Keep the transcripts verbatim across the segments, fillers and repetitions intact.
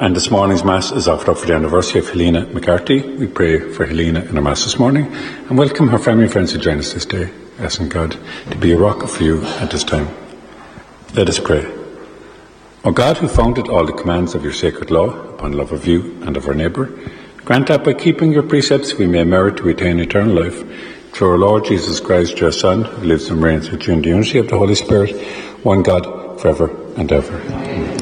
And this morning's Mass is offered up for the anniversary of Helena McCarthy. We pray for Helena in our Mass this morning and welcome her family and friends who join us this day, asking God to be a rock for you at this time. Let us pray. O God, who founded all the commands of your sacred law upon love of you and of our neighbour, grant that by keeping your precepts we may merit to retain eternal life, through our Lord Jesus Christ, your Son, who lives and reigns with you in the unity of the Holy Spirit, one God, forever and ever. Amen.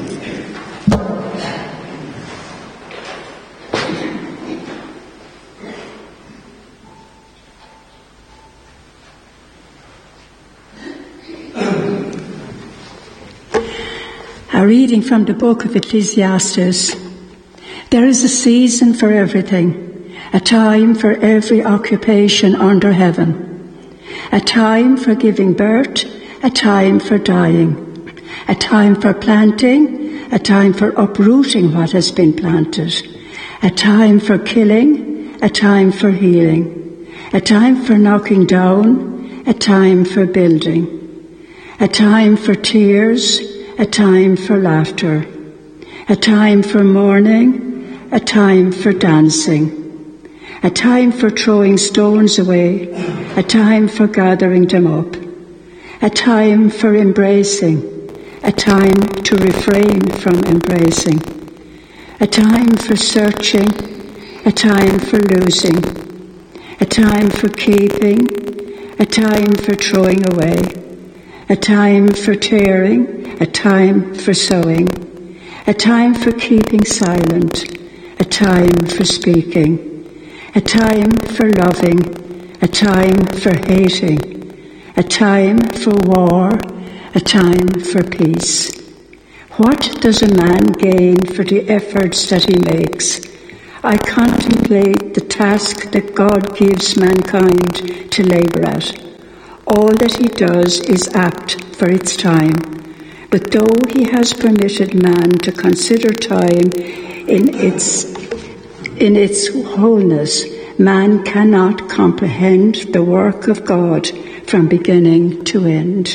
A reading from the book of Ecclesiastes. There is a season for everything, a time for every occupation under heaven, a time for giving birth, a time for dying, a time for planting, a time for uprooting what has been planted, a time for killing, a time for healing, a time for knocking down, a time for building, a time for tears, a time for laughter, a time for mourning, a time for dancing, a time for throwing stones away, a time for gathering them up, a time for embracing, a time to refrain from embracing, a time for searching, a time for losing, a time for keeping, a time for throwing away, a time for tearing, a time for sowing, a time for keeping silent, a time for speaking, a time for loving, a time for hating, a time for war, a time for peace. What does a man gain for the efforts that he makes? I contemplate the task that God gives mankind to labour at. All that he does is apt for its time. But though he has permitted man to consider time in its in its wholeness, man cannot comprehend the work of God from beginning to end.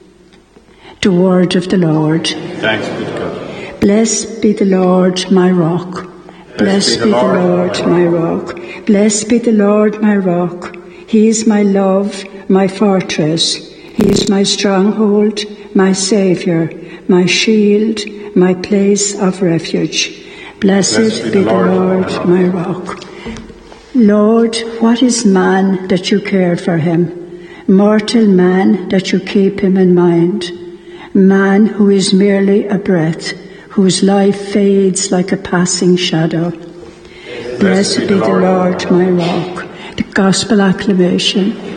The word of the Lord. Thanks be to God. Blessed be the Lord, my rock. Blessed be the Lord, my rock. Blessed be the Lord, my rock. He is my love, my fortress. He is my stronghold, my Saviour, my shield, my place of refuge. Blessed, Blessed be the Lord, Lord, my rock. Lord, what is man that you care for him? Mortal man that you keep him in mind? Man who is merely a breath, whose life fades like a passing shadow. Blessed, Blessed be the Lord, Lord, my rock. The Gospel acclamation.